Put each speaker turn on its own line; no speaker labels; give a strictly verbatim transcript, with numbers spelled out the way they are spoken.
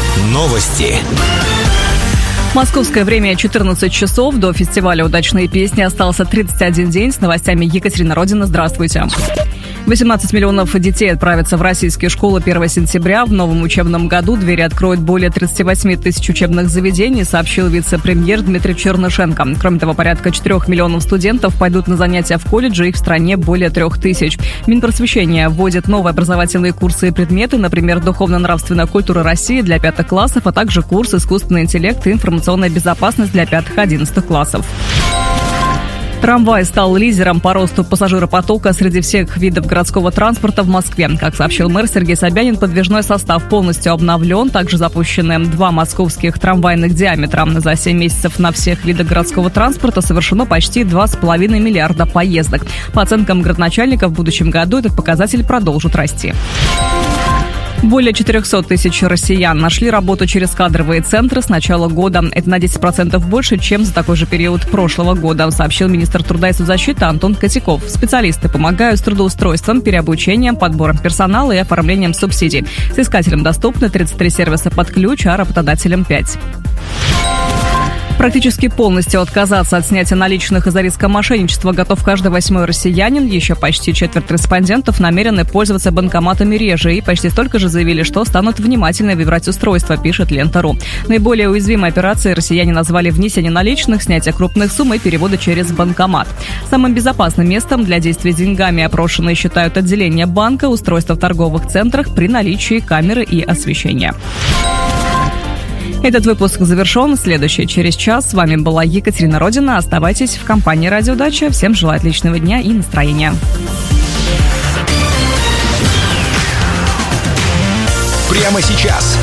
Новости.
Московское время четырнадцать часов. До фестиваля «Удачные песни» остался тридцать один день. С новостями Екатерина Родина. Здравствуйте. восемнадцать миллионов детей отправятся в российские школы первого сентября. В новом учебном году двери откроют более тридцать восемь тысяч учебных заведений, сообщил вице-премьер Дмитрий Чернышенко. Кроме того, порядка четырех миллионов студентов пойдут на занятия в колледже, их в стране более трех тысяч. Минпросвещение вводит новые образовательные курсы и предметы, например, духовно-нравственная культура России для пятых классов, а также курс искусственный интеллект и информационная безопасность для пятых-одиннадцатых классов. Трамвай стал лидером по росту пассажиропотока среди всех видов городского транспорта в Москве. Как сообщил мэр Сергей Собянин, подвижной состав полностью обновлен. Также запущены два московских трамвайных диаметра. За семь месяцев на всех видах городского транспорта совершено почти два с половиной миллиарда поездок. По оценкам градоначальника, в будущем году этот показатель продолжит расти. Более четыреста тысяч россиян нашли работу через кадровые центры с начала года. Это на десять процентов больше, чем за такой же период прошлого года, сообщил министр труда и соцзащиты Антон Котяков. Специалисты помогают с трудоустройством, переобучением, подбором персонала и оформлением субсидий. Соискателям доступны тридцать три сервиса под ключ, а работодателям пять. Практически полностью отказаться от снятия наличных из-за риска мошенничества готов каждый восьмой россиянин. Еще почти четверть респондентов намерены пользоваться банкоматами реже, и почти столько же заявили, что станут внимательно выбирать устройство, пишет Лента.ру. Наиболее уязвимой операцией россияне назвали внесение наличных, снятие крупных сумм и переводы через банкомат. Самым безопасным местом для действий с деньгами опрошенные считают отделение банка, устройства в торговых центрах при наличии камеры и освещения. Этот выпуск завершен. Следующий через час. С вами была Екатерина Родина. Оставайтесь в компании «Радио Дача». Всем желаю отличного дня и настроения.
Прямо сейчас